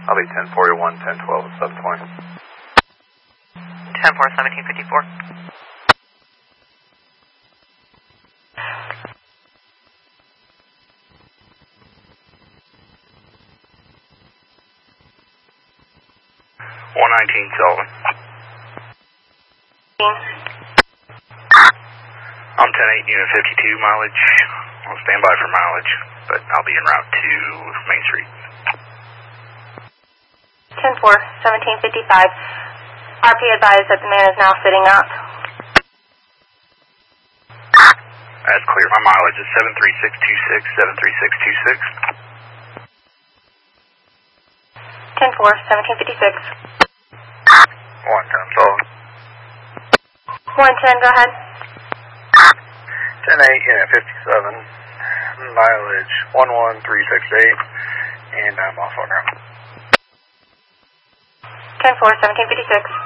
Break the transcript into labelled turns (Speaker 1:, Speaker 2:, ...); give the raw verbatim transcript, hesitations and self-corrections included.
Speaker 1: I'll be ten forty-one, ten twelve, seven twenty.
Speaker 2: ten four, seventeen fifty-four.
Speaker 3: one nineteen Sullivan. I'm ten eight, unit fifty-two, mileage. I'll stand by for mileage, but I'll be en route to Main Street.
Speaker 4: ten four, seventeen fifty-five. R P advised that the man is now sitting up.
Speaker 3: That's clear. My mileage is seven three six two six, seven three six two six.
Speaker 4: ten four, seventeen fifty-six.
Speaker 3: one ten Sullivan.
Speaker 4: one ten, go ahead.
Speaker 3: ten eight, unit fifty-seven, mileage one one three six eight, and I'm off on route.
Speaker 4: ten four, seventeen fifty-six.